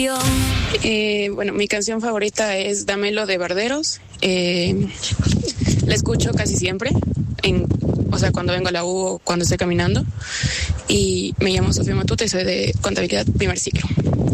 Bueno, mi canción favorita es Dámelo de Verderos. La escucho casi siempre, cuando vengo a la U o cuando estoy caminando. Y me llamo Sofía Matute y soy de Contabilidad primer ciclo.